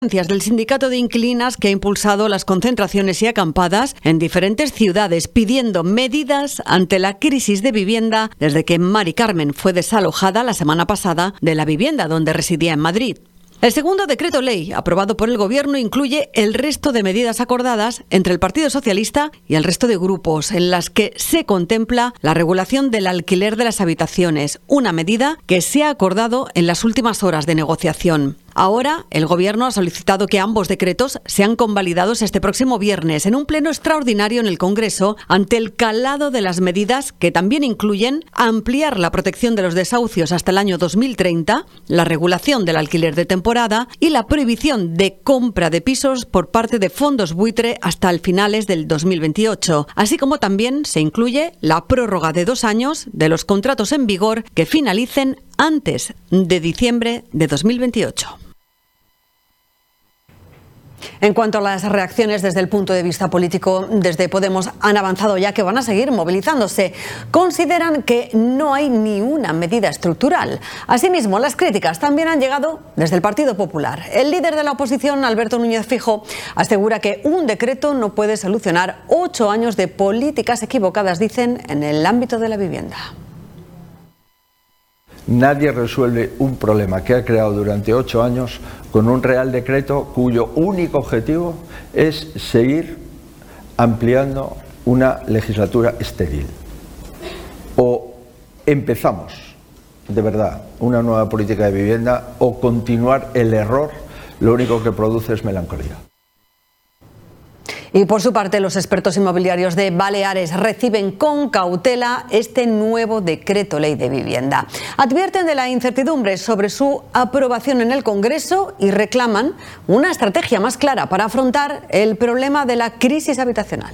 Del sindicato de inquilinas que ha impulsado las concentraciones y acampadas en diferentes ciudades pidiendo medidas ante la crisis de vivienda desde que Mari Carmen fue desalojada la semana pasada de la vivienda donde residía en Madrid. El segundo decreto ley aprobado por el Gobierno incluye el resto de medidas acordadas entre el Partido Socialista y el resto de grupos, en las que se contempla la regulación del alquiler de las habitaciones, una medida que se ha acordado en las últimas horas de negociación. Ahora, el Gobierno ha solicitado que ambos decretos sean convalidados este próximo viernes en un pleno extraordinario en el Congreso ante el calado de las medidas que también incluyen ampliar la protección de los desahucios hasta el año 2030, la regulación del alquiler de temporada y la prohibición de compra de pisos por parte de fondos buitre hasta el finales del 2028, así como también se incluye la prórroga de 2 años de los contratos en vigor que finalicen antes de diciembre de 2028. En cuanto a las reacciones desde el punto de vista político, desde Podemos han avanzado ya que van a seguir movilizándose. Consideran que no hay ni una medida estructural. Asimismo, las críticas también han llegado desde el Partido Popular. El líder de la oposición, Alberto Núñez Feijóo, asegura que un decreto no puede solucionar 8 años de políticas equivocadas, dicen, en el ámbito de la vivienda. Nadie resuelve un problema que ha creado durante 8 años con un real decreto cuyo único objetivo es seguir ampliando una legislatura estéril. O empezamos, de verdad, una nueva política de vivienda o continuar el error, lo único que produce es melancolía. Y por su parte, los expertos inmobiliarios de Baleares reciben con cautela este nuevo decreto ley de vivienda. Advierten de la incertidumbre sobre su aprobación en el Congreso y reclaman una estrategia más clara para afrontar el problema de la crisis habitacional.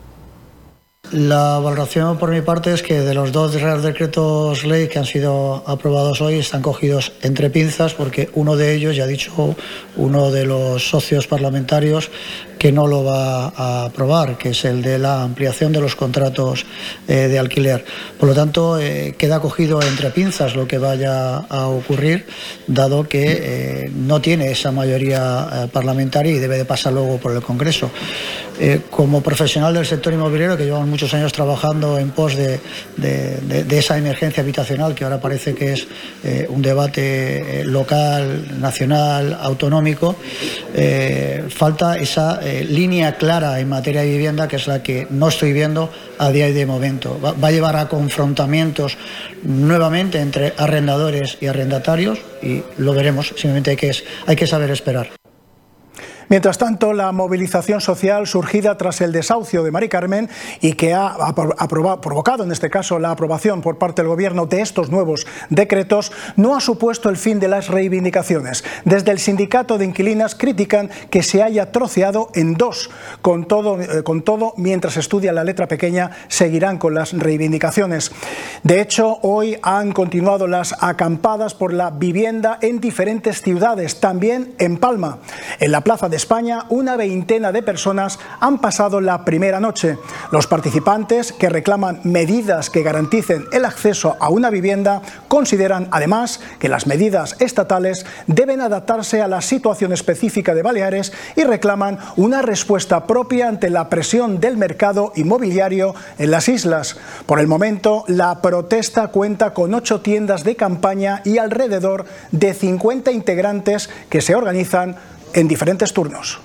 La valoración por mi parte es que de los 2 reales decretos ley que han sido aprobados hoy están cogidos entre pinzas porque uno de ellos, ya ha dicho uno de los socios parlamentarios, que no lo va a aprobar, que es el de la ampliación de los contratos de alquiler. Por lo tanto, queda cogido entre pinzas lo que vaya a ocurrir, dado que no tiene esa mayoría parlamentaria y debe de pasar luego por el Congreso. Como profesional del sector inmobiliario, que llevamos muchos años trabajando en pos de esa emergencia habitacional, que ahora parece que es un debate local, nacional, autonómico, falta esa línea clara en materia de vivienda, que es la que no estoy viendo a día de momento. Va a llevar a confrontamientos nuevamente entre arrendadores y arrendatarios y lo veremos, simplemente hay que saber esperar. Mientras tanto, la movilización social surgida tras el desahucio de Mari Carmen y que ha provocado en este caso la aprobación por parte del Gobierno de estos nuevos decretos no ha supuesto el fin de las reivindicaciones. Desde el sindicato de inquilinas critican que se haya troceado en 2. Con todo, mientras estudia la letra pequeña, seguirán con las reivindicaciones. De hecho, hoy han continuado las acampadas por la vivienda en diferentes ciudades, también en Palma. En la Plaza de España, una veintena de personas han pasado la primera noche. Los participantes, que reclaman medidas que garanticen el acceso a una vivienda, consideran además que las medidas estatales deben adaptarse a la situación específica de Baleares y reclaman una respuesta propia ante la presión del mercado inmobiliario en las islas. Por el momento, la protesta cuenta con 8 tiendas de campaña y alrededor de 50 integrantes que se organizan en diferentes turnos.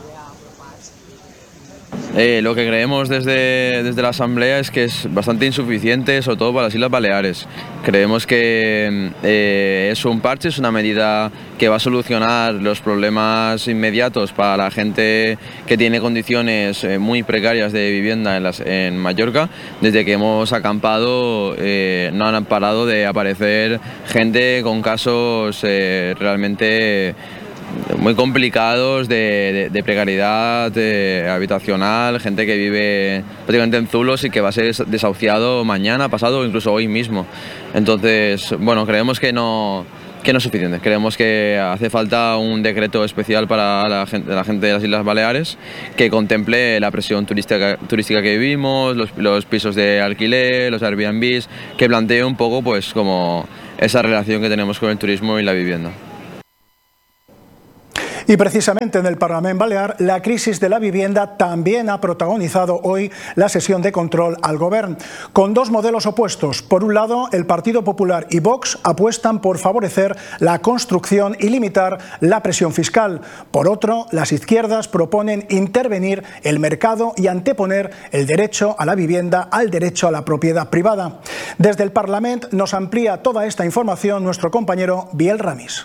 Lo que creemos desde la Asamblea es que es bastante insuficiente, sobre todo para las Islas Baleares. Creemos que es un parche, es una medida que va a solucionar los problemas inmediatos para la gente que tiene condiciones muy precarias de vivienda en Mallorca. Desde que hemos acampado no han parado de aparecer gente con casos realmente muy complicados de precariedad habitacional, gente que vive prácticamente en zulos y que va a ser desahuciado mañana, pasado o incluso hoy mismo. Entonces, bueno, creemos que no es suficiente. Creemos que hace falta un decreto especial para la gente de las Islas Baleares que contemple la presión turística que vivimos, los pisos de alquiler, los Airbnbs, que plantee un poco pues como esa relación que tenemos con el turismo y la vivienda. Y precisamente en el Parlament Balear, la crisis de la vivienda también ha protagonizado hoy la sesión de control al Govern, con dos modelos opuestos. Por un lado, el Partido Popular y Vox apuestan por favorecer la construcción y limitar la presión fiscal. Por otro, las izquierdas proponen intervenir el mercado y anteponer el derecho a la vivienda al derecho a la propiedad privada. Desde el Parlament nos amplía toda esta información nuestro compañero Biel Ramis.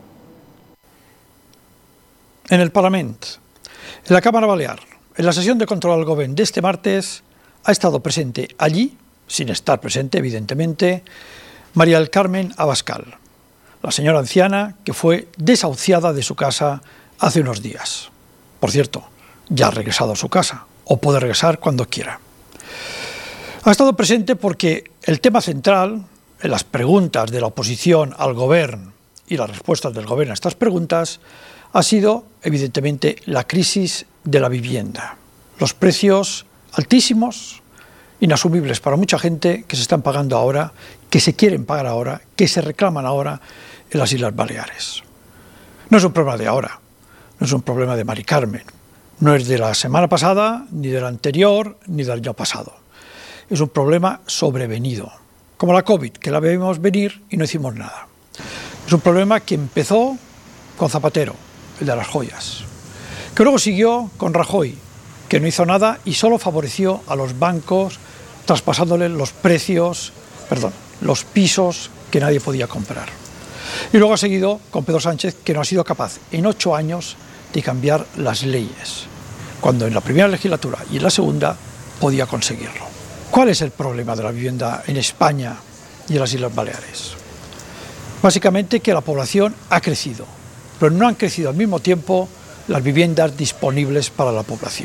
En el Parlament, en la Cámara Balear, en la sesión de control al Govern de este martes, ha estado presente allí, sin estar presente evidentemente, María del Carmen Abascal, la señora anciana que fue desahuciada de su casa hace unos días. Por cierto, ya ha regresado a su casa, o puede regresar cuando quiera. Ha estado presente porque el tema central, en las preguntas de la oposición al Govern y las respuestas del Govern a estas preguntas, ha sido, evidentemente, la crisis de la vivienda. Los precios altísimos, inasumibles para mucha gente que se están pagando ahora, que se quieren pagar ahora, que se reclaman ahora en las Islas Baleares. No es un problema de ahora, no es un problema de Mari Carmen, no es de la semana pasada, ni de la anterior, ni del año pasado. Es un problema sobrevenido, como la COVID, que la vimos venir y no hicimos nada. Es un problema que empezó con Zapatero, el de las joyas, que luego siguió con Rajoy, que no hizo nada y solo favoreció a los bancos traspasándoles los pisos que nadie podía comprar. Y luego ha seguido con Pedro Sánchez, que no ha sido capaz en 8 años de cambiar las leyes, cuando en la primera legislatura y en la segunda podía conseguirlo. ¿Cuál es el problema de la vivienda en España y en las Islas Baleares? Básicamente que la población ha crecido, pero no han crecido al mismo tiempo las viviendas disponibles para la población.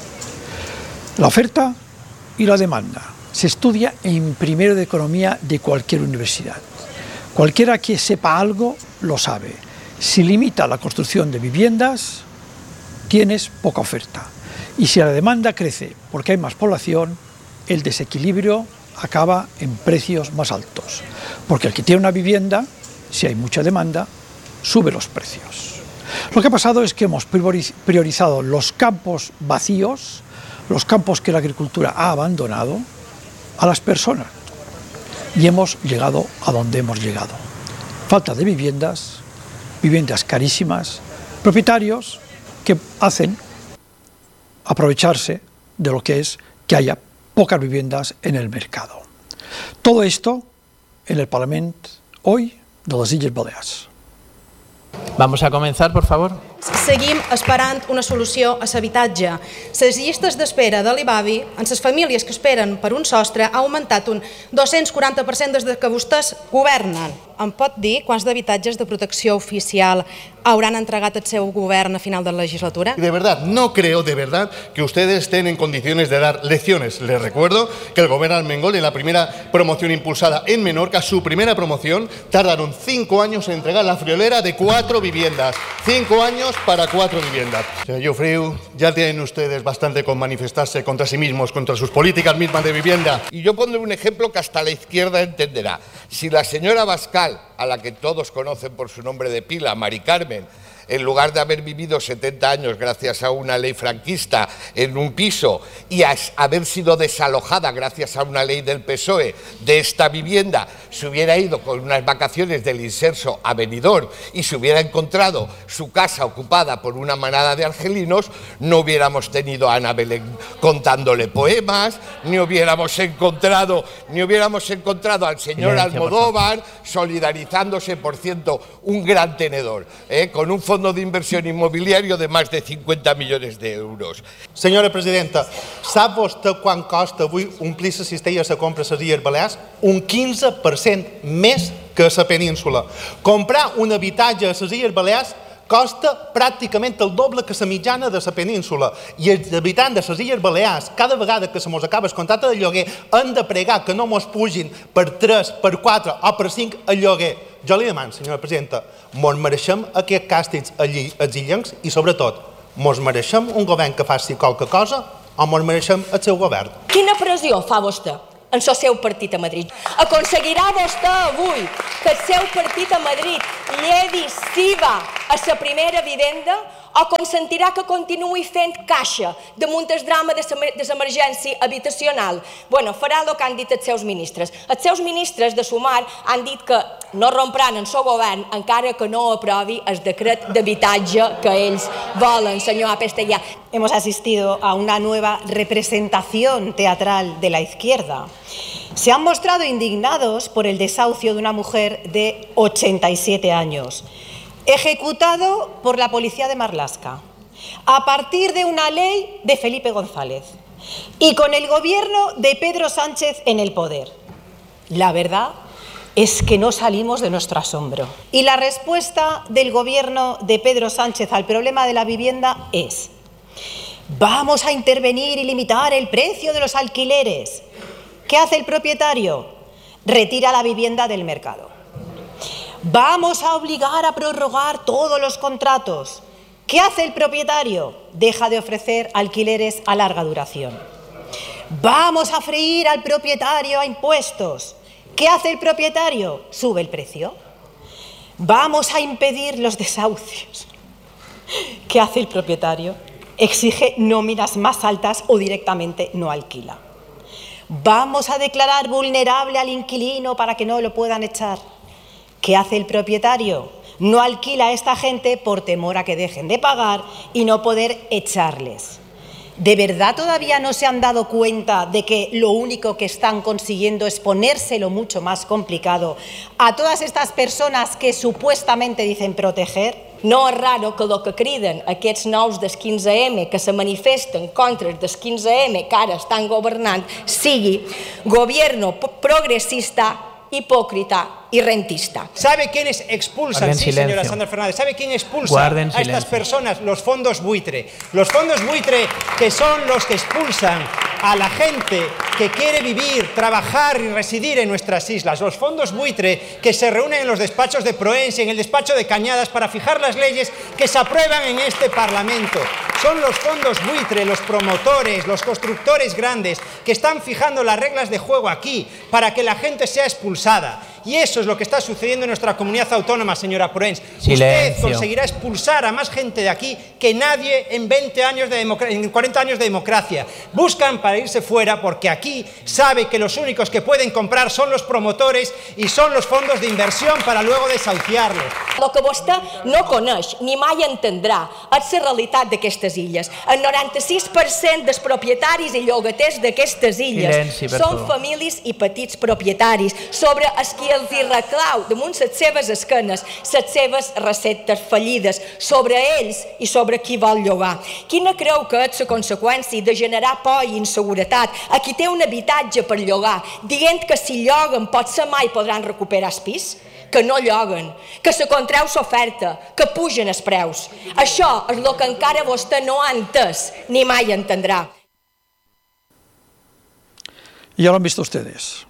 La oferta y la demanda se estudia en primero de economía de cualquier universidad. Cualquiera que sepa algo lo sabe. Si limita la construcción de viviendas, tienes poca oferta. Y si la demanda crece porque hay más población, el desequilibrio acaba en precios más altos. Porque el que tiene una vivienda, si hay mucha demanda, sube los precios. Lo que ha pasado es que hemos priorizado los campos vacíos, los campos que la agricultura ha abandonado, a las personas. Y hemos llegado a donde hemos llegado. Falta de viviendas, viviendas carísimas, propietarios que hacen aprovecharse de lo que es que haya pocas viviendas en el mercado. Todo esto en el Parlament hoy de les Illes Balears. Vamos a comenzar, por favor. Seguim esperant una solució a l'habitatge. Les llistes d'espera de l'IBAVI en les famílies que esperen per un sostre ha augmentat un 240% des que vostès governen. Em pot dir quants d'habitatges de protecció oficial hauran entregat el seu govern a final de la legislatura? De verdad, no creo de verdad que ustedes estén en condiciones de dar lecciones. Les recuerdo que el gobierno Armengol, en la primera promoción impulsada en Menorca, su primera promoción, tardaron 5 años en entregar la friolera de 4 viviendas. 5 años para 4 viviendas. Señor Llofriu, ya tienen ustedes bastante con manifestarse contra sí mismos, contra sus políticas mismas de vivienda. Y yo pondré un ejemplo que hasta la izquierda entenderá. Si la señora Abascal, a la que todos conocen por su nombre de pila, Mari Carmen, en lugar de haber vivido 70 años gracias a una ley franquista en un piso y a haber sido desalojada gracias a una ley del PSOE de esta vivienda, se hubiera ido con unas vacaciones del Inserso a Benidorm y se hubiera encontrado su casa ocupada por una manada de argelinos, no hubiéramos tenido a Ana Belén contándole poemas, ni hubiéramos encontrado al señor Almodóvar solidarizándose, por cierto, un gran tenedor, con un fondo de inversión inmobiliario de más de 50 millones de euros. Senyora presidenta, sap vostè quant costa avui omplir la cistella de compra a les Illes Balears? Un 15% més que a la península. Comprar un habitatge a les Illes Balears costa pràcticament el doble que la mitjana de la península. I els habitants de les Illes Balears, cada vegada que se mos acaba el contracte de lloguer, han de pregar que no mos pugin per 3, per 4 o per 5 el lloguer. Jo li demano, senyora presidenta, mos mereixem aquests càstigs als illencs i, sobretot, mos mereixem un govern que faci qualque cosa o mos mereixem el seu govern? Quina pressió fa vostè en el seu partit a Madrid. Aconseguirà vostè avui que el seu partit a Madrid llevi SIVA a la primera vivenda o consentirà que continuï fent caixa damunt el drama de l'emergència habitacional? Bueno, farà el que han dit els seus ministres. Els seus ministres de Sumar han dit que no rompran el seu govern encara que no aprovi el decret d'habitatge que ells volen, senyor Apestellà. Hemos asistido a una nueva representación teatral de la izquierda. Se han mostrado indignados por el desahucio de una mujer de 87 años, ejecutado por la policía de Marlaska, a partir de una ley de Felipe González y con el gobierno de Pedro Sánchez en el poder. La verdad es que no salimos de nuestro asombro. Y la respuesta del gobierno de Pedro Sánchez al problema de la vivienda es: vamos a intervenir y limitar el precio de los alquileres. ¿Qué hace el propietario? Retira la vivienda del mercado. Vamos a obligar a prorrogar todos los contratos. ¿Qué hace el propietario? Deja de ofrecer alquileres a larga duración. Vamos a freír al propietario a impuestos. ¿Qué hace el propietario? Sube el precio. Vamos a impedir los desahucios. ¿Qué hace el propietario? Exige nóminas más altas o directamente no alquila. Vamos a declarar vulnerable al inquilino para que no lo puedan echar. ¿Qué hace el propietario? No alquila a esta gente por temor a que dejen de pagar y no poder echarles. ¿De verdad todavía no se han dado cuenta de que lo único que están consiguiendo es ponérselo mucho más complicado a todas estas personas que supuestamente dicen proteger? No és raro que el que criden aquests nous del 15M, que se manifesten contra el del 15M, que ara estan governant, sigui gobierno progresista, hipócrita y rentista. ¿Sabe quiénes expulsan? Sí, señora Sandra Fernández. ¿Sabe quién expulsa a estas personas? Los fondos buitre. Los fondos buitre, que son los que expulsan a la gente que quiere vivir, trabajar y residir en nuestras islas. Los fondos buitre que se reúnen en los despachos de Proensi, en el despacho de Cañadas, para fijar las leyes que se aprueban en este Parlamento. Son los fondos buitre, los promotores, los constructores grandes que están fijando las reglas de juego aquí para que la gente sea expulsada. Y eso es lo que está sucediendo en nuestra comunidad autónoma, señora Proens. Usted conseguirá expulsar a más gente de aquí que nadie en 40 años de democracia. Buscan para irse fuera porque aquí sabe que los únicos que pueden comprar son los promotores y son los fondos de inversión para luego desahuciarlos. Lo que vostè no coneix ni mai entendrà és la realitat d'aquestes illes. El 96% dels propietaris i llogaters d'aquestes illes són famílies i petits propietaris sobre els qui els hi reclau damunt les seves esquenes les seves receptes fallides, sobre ells i sobre qui vol llogar. Quina creu que és la conseqüència de generar por i inseguretat a qui té un habitatge per llogar, dient que si lloguen potser mai podran recuperar el pis? Que no lloguen, que se contreu l'oferta, que pugen els preus. Això és el que encara vostè no ha entès ni mai entendrà. Ya lo han visto ustedes.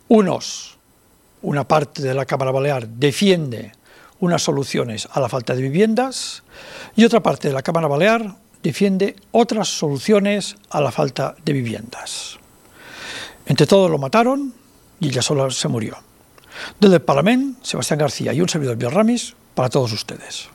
Una parte de la Cámara Balear defiende unas soluciones a la falta de viviendas y otra parte de la Cámara Balear defiende otras soluciones a la falta de viviendas. Entre todos lo mataron y ella sola se murió. Desde el Parlamento, Sebastián García y un servidor, Biel Ramis, para todos ustedes.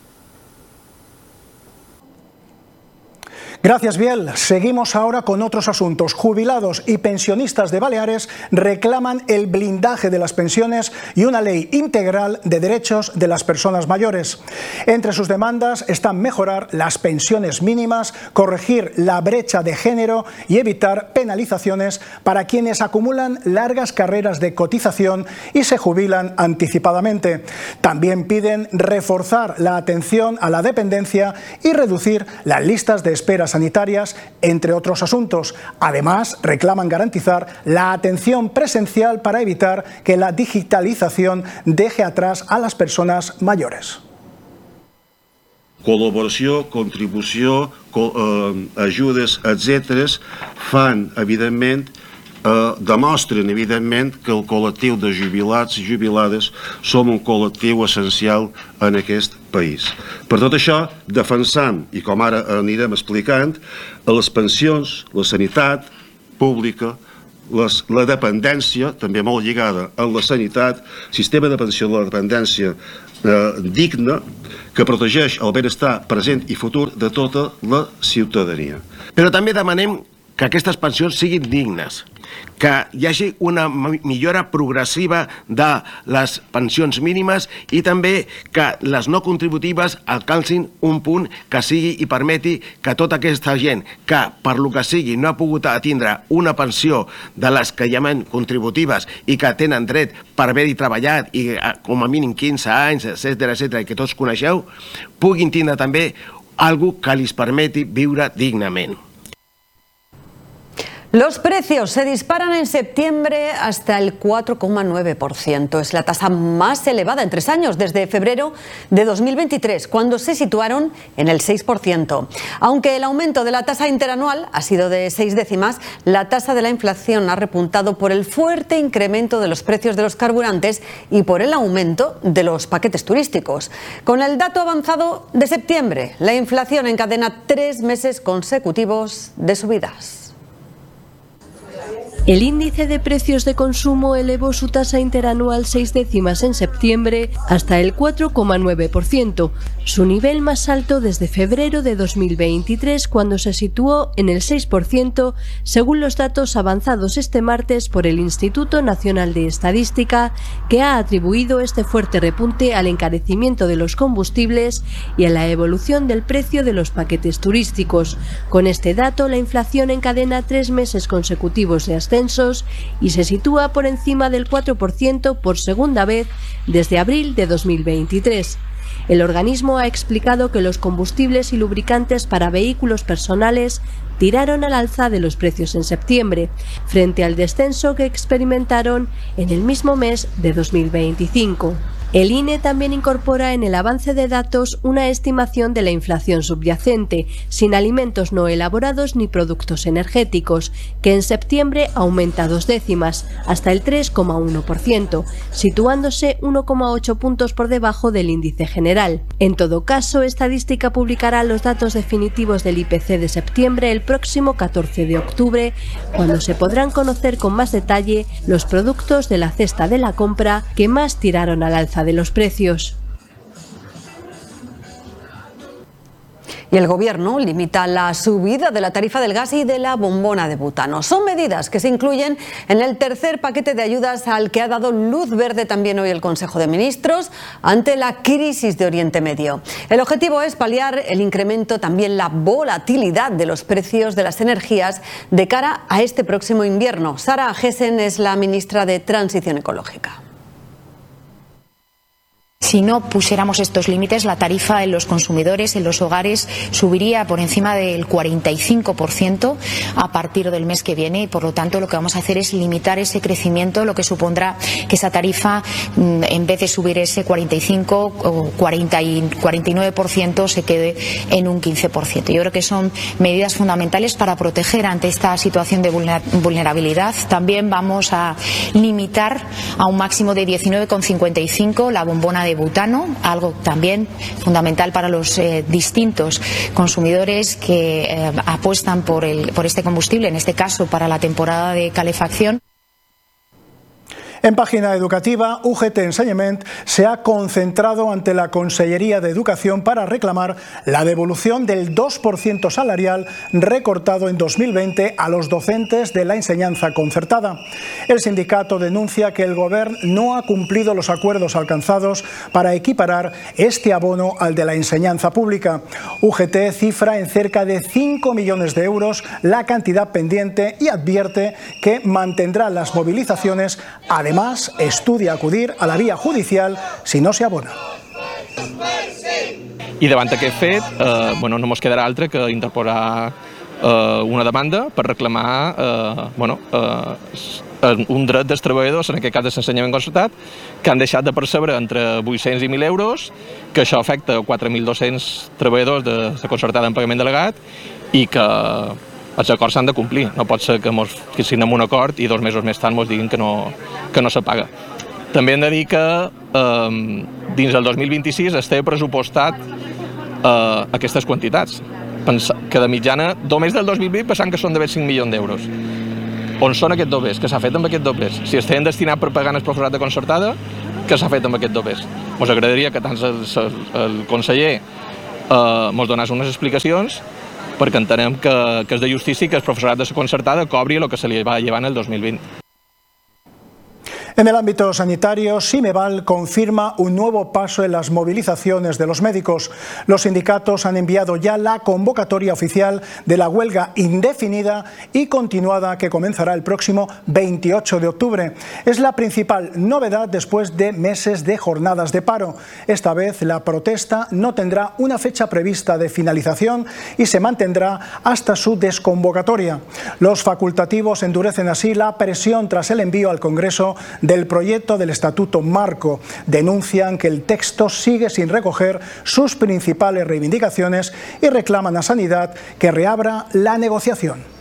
Gracias, Biel. Seguimos ahora con otros asuntos. Jubilados y pensionistas de Baleares reclaman el blindaje de las pensiones y una ley integral de derechos de las personas mayores. Entre sus demandas están mejorar las pensiones mínimas, corregir la brecha de género y evitar penalizaciones para quienes acumulan largas carreras de cotización y se jubilan anticipadamente. También piden reforzar la atención a la dependencia y reducir las listas de espera sanitarias, entre otros asuntos. Además, reclaman garantizar la atención presencial para evitar que la digitalización deje atrás a las personas mayores. Col·laboració, contribució, ajudes, etc. fan, evidentment, demostren, evidentment, que el col·lectiu de jubilats i jubilades som un col·lectiu essencial en aquest país. Per tot això, defensam, i com ara anirem explicant, les pensions, la sanitat pública, la dependència, també molt lligada a la sanitat, sistema de pensió de la dependència digne, que protegeix el benestar present i futur de tota la ciutadania. Però també demanem que aquestes pensions siguin dignes, que hi hagi una millora progressiva de les pensions mínimes i també que les no contributives alcancin un punt que sigui i permeti que tota aquesta gent que per lo que sigui no ha pogut atindre una pensió de les que llamen contributives i que tenen dret per haver-hi treballat i com a mínim 15 anys, etc., que tots coneixeu, puguin tindre també algo que les permeti viure dignament. Los precios se disparan en septiembre hasta el 4,9%. Es la tasa más elevada en 3 años, desde febrero de 2023, cuando se situaron en el 6%. Aunque el aumento de la tasa interanual ha sido de 6 décimas, la tasa de la inflación ha repuntado por el fuerte incremento de los precios de los carburantes y por el aumento de los paquetes turísticos. Con el dato avanzado de septiembre, la inflación encadena 3 meses consecutivos de subidas. El índice de precios de consumo elevó su tasa interanual 6 décimas en septiembre hasta el 4,9%, su nivel más alto desde febrero de 2023, cuando se situó en el 6%, según los datos avanzados este martes por el Instituto Nacional de Estadística, que ha atribuido este fuerte repunte al encarecimiento de los combustibles y a la evolución del precio de los paquetes turísticos. Con este dato, la inflación encadena 3 meses consecutivos de ascensos y se sitúa por encima del 4% por segunda vez desde abril de 2023. El organismo ha explicado que los combustibles y lubricantes para vehículos personales tiraron al alza de los precios en septiembre, frente al descenso que experimentaron en el mismo mes de 2025. El INE también incorpora en el avance de datos una estimación de la inflación subyacente, sin alimentos no elaborados ni productos energéticos, que en septiembre aumenta 2 décimas, hasta el 3,1%, situándose 1,8 puntos por debajo del índice general. En todo caso, Estadística publicará los datos definitivos del IPC de septiembre el próximo 14 de octubre, cuando se podrán conocer con más detalle los productos de la cesta de la compra que más tiraron al alza de los precios. Y el Gobierno limita la subida de la tarifa del gas y de la bombona de butano. Son medidas que se incluyen en el tercer paquete de ayudas al que ha dado luz verde también hoy el Consejo de Ministros ante la crisis de Oriente Medio. El objetivo es paliar el incremento, también la volatilidad de los precios de las energías de cara a este próximo invierno. Sara Gessen es la ministra de Transición Ecológica. Si no pusiéramos estos límites, la tarifa en los consumidores, en los hogares, subiría por encima del 45% a partir del mes que viene y, por lo tanto, lo que vamos a hacer es limitar ese crecimiento, lo que supondrá que esa tarifa, en vez de subir ese 45 o 49%, se quede en un 15%. Yo creo que son medidas fundamentales para proteger ante esta situación de vulnerabilidad. También vamos a limitar a un máximo de 19,55 la bombona de butano, algo también fundamental para los distintos consumidores que apuestan por este combustible, en este caso para la temporada de calefacción. En página educativa, UGT Ensenyament se ha concentrado ante la Consellería de Educación para reclamar la devolución del 2% salarial recortado en 2020 a los docentes de la enseñanza concertada. El sindicato denuncia que el Gobierno no ha cumplido los acuerdos alcanzados para equiparar este abono al de la enseñanza pública. UGT cifra en cerca de 5 millones de euros la cantidad pendiente y advierte que mantendrá las movilizaciones. Además, estudia acudir a la vía judicial si no se abona. I davant aquest fet, no ens quedarà altre que interposar una demanda per reclamar un dret dels treballadors, en aquest cas de l'ensenyament concertat, que han deixat de percebre entre 800 i 1.000 euros, que això afecta 4.200 treballadors de la concertada en pagament delegat i que els acords s'han de complir. No pot ser que signem un acord i 2 mesos més tard ens diguin que no se paga. També hem de dir que dins del 2026 es té pressupostat aquestes quantitats, que de mitjana, només del 2020 pensant que són d'haver 5 milions d'euros. on són aquests doblers, què s'ha fet amb aquests doblers, si estem destinats per pagar el professorat de concertada, què s'ha fet amb aquests doblers. Ens agradaria que tant el conseller ens donés unes explicacions, perquè entenem que és de justícia que el professorat de la concertada cobri el que se li va llevar en el 2020. En el ámbito sanitario, Simeval confirma un nuevo paso en las movilizaciones de los médicos. Los sindicatos han enviado ya la convocatoria oficial de la huelga indefinida y continuada que comenzará el próximo 28 de octubre. Es la principal novedad después de meses de jornadas de paro. Esta vez la protesta no tendrá una fecha prevista de finalización y se mantendrá hasta su desconvocatoria. Los facultativos endurecen así la presión tras el envío al Congreso del proyecto del Estatuto Marco. Denuncian que el texto sigue sin recoger sus principales reivindicaciones y reclaman a Sanidad que reabra la negociación.